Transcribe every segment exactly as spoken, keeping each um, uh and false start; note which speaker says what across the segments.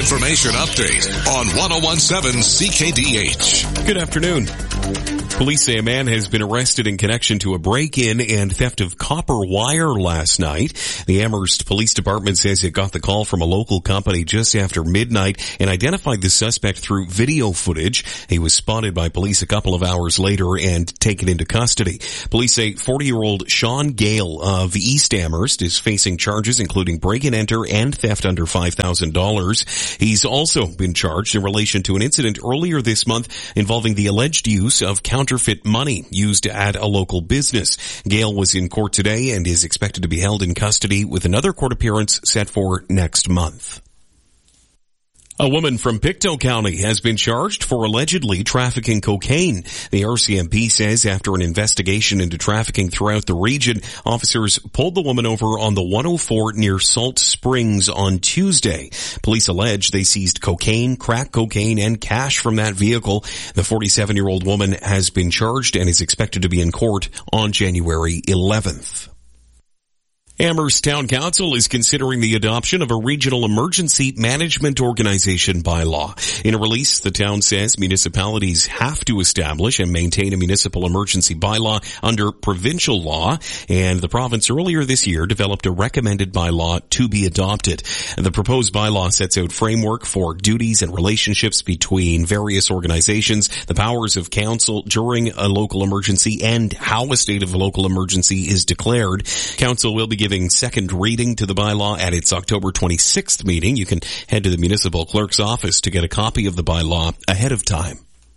Speaker 1: information update on ten seventeen C K D H.
Speaker 2: Good afternoon. Police say a man has been arrested in connection to a break-in and theft of copper wire last night. The Amherst Police Department says it got the call from a local company just after midnight and identified the suspect through video footage. He was spotted by police a couple of hours later and taken into custody. Police say forty-year-old Sean Gale of East Amherst is facing charges including break-and-enter and theft under five thousand dollars. He's also been charged in relation to an incident earlier this month involving the alleged use of counterfeit money used at a local business. Gale was in court today and is expected to be held in custody with another court appearance set for next month. A woman from Pictou County has been charged for allegedly trafficking cocaine. The R C M P says after an investigation into trafficking throughout the region, officers pulled the woman over on the one oh four near Salt Springs on Tuesday. Police allege they seized cocaine, crack cocaine, and cash from that vehicle. The forty-seven-year-old woman has been charged and is expected to be in court on January eleventh. Amherst Town Council is considering the adoption of a regional emergency management organization bylaw. In a release, the town says municipalities have to establish and maintain a municipal emergency bylaw under provincial law, and the province earlier this year developed a recommended bylaw to be adopted. The proposed bylaw sets out framework for duties and relationships between various organizations, the powers of council during a local emergency, and how a state of a local emergency is declared. Council will be giving second reading to the bylaw at its October twenty-sixth meeting. You can head to the municipal clerk's office to get a copy of the bylaw ahead of time.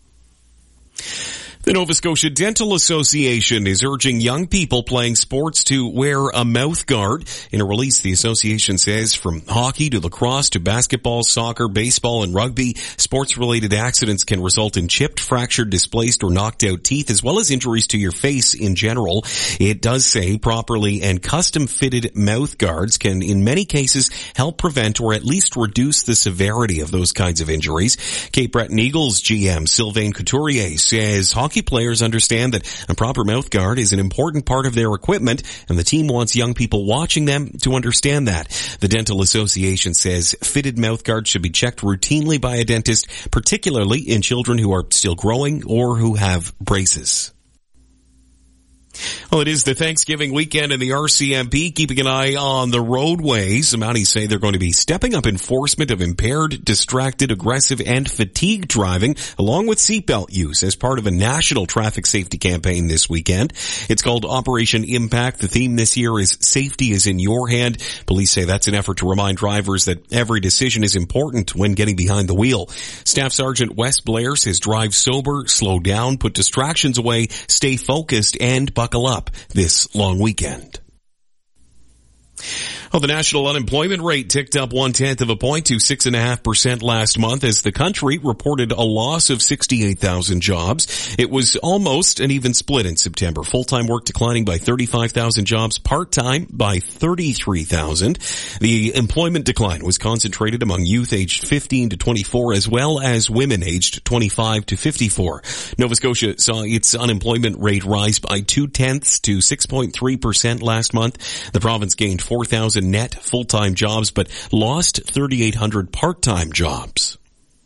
Speaker 2: The Nova Scotia Dental Association is urging young people playing sports to wear a mouth guard. In a release, the association says from hockey to lacrosse to basketball, soccer, baseball, and rugby, sports-related accidents can result in chipped, fractured, displaced, or knocked out teeth, as well as injuries to your face in general. It does say properly and custom-fitted mouth guards can, in many cases, help prevent or at least reduce the severity of those kinds of injuries. Cape Breton Eagles G M Sylvain Couturier says hockey players understand that a proper mouth guard is an important part of their equipment, and the team wants young people watching them to understand that. The Dental Association says fitted mouth guards should be checked routinely by a dentist, particularly in children who are still growing or who have braces. Well, it is the Thanksgiving weekend in the R C M P, keeping an eye on the roadways. The Mounties say they're going to be stepping up enforcement of impaired, distracted, aggressive, and fatigued driving, along with seatbelt use as part of a national traffic safety campaign this weekend. It's called Operation Impact. The theme this year is Safety is in Your Hand. Police say that's an effort to remind drivers that every decision is important when getting behind the wheel. Staff Sergeant Wes Blair says drive sober, slow down, put distractions away, stay focused, and buckle up this long weekend. Well, the national unemployment rate ticked up one-tenth of a point to six point five percent last month as the country reported a loss of sixty-eight thousand jobs. It was almost an even split in September. Full-time work declining by thirty-five thousand jobs, part-time by thirty-three thousand. The employment decline was concentrated among youth aged fifteen to twenty-four as well as women aged twenty-five to fifty-four. Nova Scotia saw its unemployment rate rise by two-tenths to six point three percent last month. The province gained four thousand net full-time jobs, but lost thirty-eight hundred part-time jobs.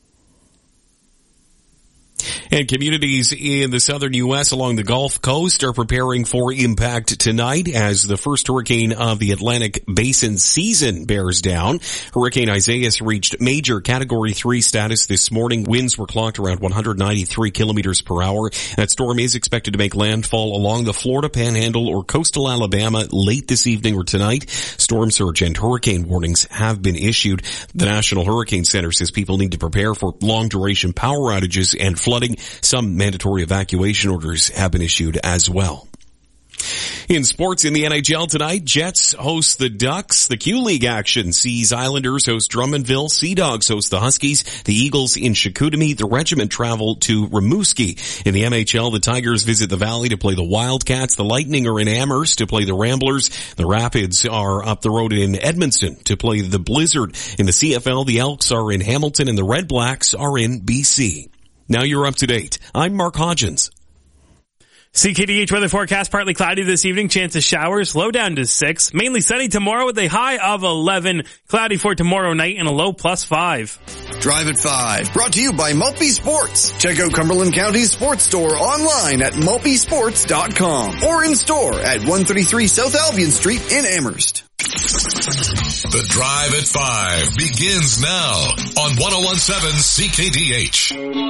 Speaker 2: And communities in the southern U S along the Gulf Coast are preparing for impact tonight as the first hurricane of the Atlantic Basin season bears down. Hurricane Isaias reached major Category three status this morning. Winds were clocked around one hundred ninety-three kilometers per hour. That storm is expected to make landfall along the Florida Panhandle or coastal Alabama late this evening or tonight. Storm surge and hurricane warnings have been issued. The National Hurricane Center says people need to prepare for long-duration power outages and flooding. Some mandatory evacuation orders have been issued as well. In sports in the N H L tonight, Jets host the Ducks. The Q-League action sees Islanders host Drummondville. Sea Dogs host the Huskies. The Eagles in Chicoutimi. The Regiment travel to Rimouski. In the M H L, the Tigers visit the Valley to play the Wildcats. The Lightning are in Amherst to play the Ramblers. The Rapids are up the road in Edmonton to play the Blizzard. In the C F L, the Elks are in Hamilton and the Red Blacks are in B C. Now you're up to date. I'm Mark Hodgins.
Speaker 3: C K D H weather forecast, partly cloudy this evening, chance of showers, low down to six. Mainly sunny tomorrow with a high of eleven. Cloudy for tomorrow night and a low plus five.
Speaker 4: Drive at five, brought to you by Mulpey Sports. Check out Cumberland County's sports store online at mulpey sports dot com or in store at one thirty-three South Albion Street in Amherst.
Speaker 1: The Drive at five begins now on one oh one seven C K D H.